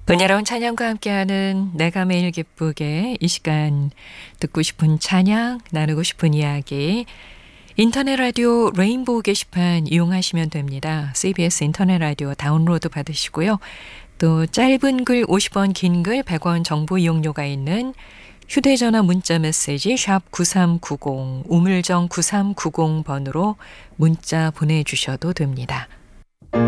은혜로운 찬양과 함께하는 내가 매일 기쁘게 이 시간 듣고 싶은 찬양, 나누고 싶은 이야기 인터넷 라디오 레인보우 게시판 이용하시면 됩니다. CBS 인터넷 라디오 다운로드 받으시고요. 또 짧은 글 50원, 긴 글 100원 정보 이용료가 있는 휴대전화 문자 메시지 샵 9390 우물정 9390번으로 문자 보내주셔도 됩니다.